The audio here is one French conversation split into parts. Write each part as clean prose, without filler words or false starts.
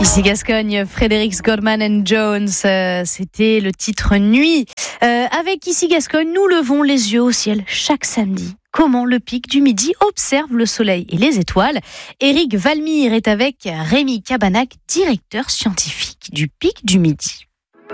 Ici Gascogne, Fredericks, Goldman and Jones, c'était le titre Nuit. Avec Ici Gascogne, nous levons les yeux au ciel chaque samedi. Comment le pic du midi observe le soleil et les étoiles. Éric Valmire est avec Rémi Cabanac, directeur scientifique du pic du midi.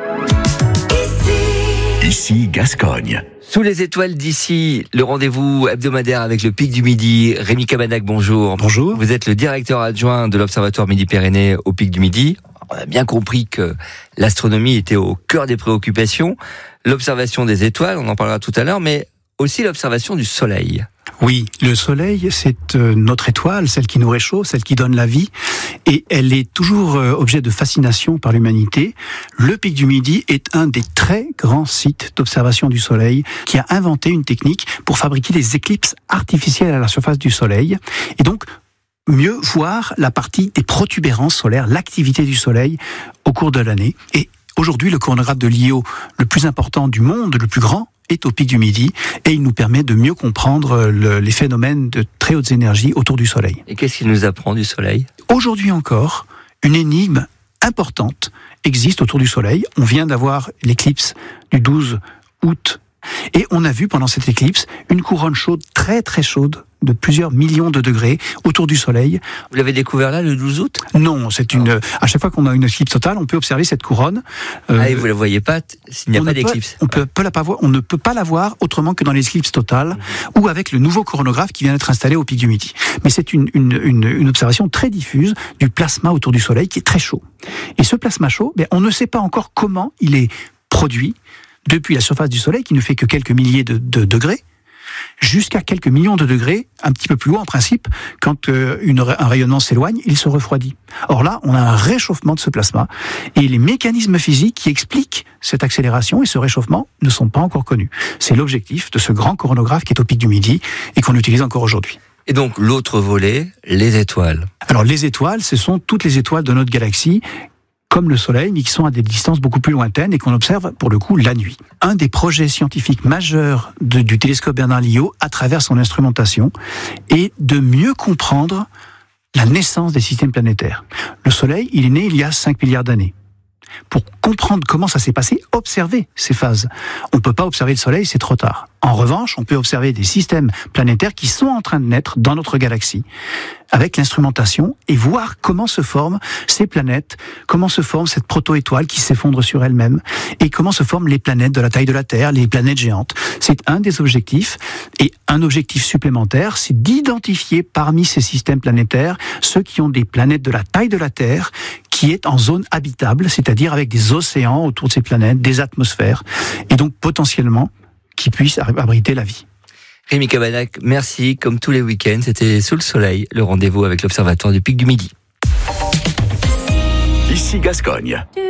Ici Gascogne. Sous les étoiles d'ici, le rendez-vous hebdomadaire avec le pic du midi. Rémi Cabanac, bonjour. Bonjour. Vous êtes le directeur adjoint de l'Observatoire Midi-Pyrénées au pic du midi. On a bien compris que l'astronomie était au cœur des préoccupations. L'observation des étoiles, on en parlera tout à l'heure, mais aussi l'observation du soleil. Oui, le soleil, c'est notre étoile, celle qui nous réchauffe, celle qui donne la vie, et elle est toujours objet de fascination par l'humanité. Le pic du Midi est un des très grands sites d'observation du soleil qui a inventé une technique pour fabriquer des éclipses artificielles à la surface du soleil, et donc mieux voir la partie des protubérances solaires, l'activité du soleil au cours de l'année. Et aujourd'hui, le coronagraphe de LIO, le plus important du monde, le plus grand, est au pic du Midi, et il nous permet de mieux comprendre les phénomènes de très hautes énergies autour du Soleil. Et qu'est-ce qu'il nous apprend du Soleil ? Aujourd'hui encore, une énigme importante existe autour du Soleil. On vient d'avoir l'éclipse du 12 août, et on a vu pendant cette éclipse une couronne chaude, très très chaude, de plusieurs millions de degrés autour du Soleil. Vous l'avez découvert là, le 12 août ? Non, c'est à chaque fois qu'on a une éclipse totale, on peut observer cette couronne. Et vous la voyez pas s'il n'y a pas d'éclipse. On ne peut pas la voir autrement que dans les éclipses totales ou avec le nouveau coronographe qui vient d'être installé au pic du Midi. Mais c'est une observation très diffuse du plasma autour du Soleil qui est très chaud. Et ce plasma chaud, on ne sait pas encore comment il est produit depuis la surface du Soleil qui ne fait que quelques milliers de degrés, jusqu'à quelques millions de degrés, un petit peu plus haut en principe, quand un rayonnement s'éloigne, il se refroidit. Or là, on a un réchauffement de ce plasma, et les mécanismes physiques qui expliquent cette accélération et ce réchauffement ne sont pas encore connus. C'est l'objectif de ce grand coronographe qui est au pic du Midi et qu'on utilise encore aujourd'hui. Et donc l'autre volet, les étoiles. Alors les étoiles, ce sont toutes les étoiles de notre galaxie, comme le Soleil, mais qui sont à des distances beaucoup plus lointaines et qu'on observe pour le coup la nuit. Un des projets scientifiques majeurs du télescope Bernard-Lyot, à travers son instrumentation, est de mieux comprendre la naissance des systèmes planétaires. Le Soleil, il est né il y a 5 milliards d'années. Pour comprendre comment ça s'est passé, observer ces phases. On ne peut pas observer le Soleil, c'est trop tard. En revanche, on peut observer des systèmes planétaires qui sont en train de naître dans notre galaxie, avec l'instrumentation, et voir comment se forment ces planètes, comment se forme cette proto-étoile qui s'effondre sur elle-même, et comment se forment les planètes de la taille de la Terre, les planètes géantes. C'est un des objectifs, et un objectif supplémentaire, c'est d'identifier parmi ces systèmes planétaires ceux qui ont des planètes de la taille de la Terre, qui est en zone habitable, c'est-à-dire avec des océans autour de ces planètes, des atmosphères, et donc potentiellement qui puissent abriter la vie. Rémi Cabanac, merci. Comme tous les week-ends, c'était Sous le Soleil, le rendez-vous avec l'Observatoire du pic du Midi. Ici Gascogne.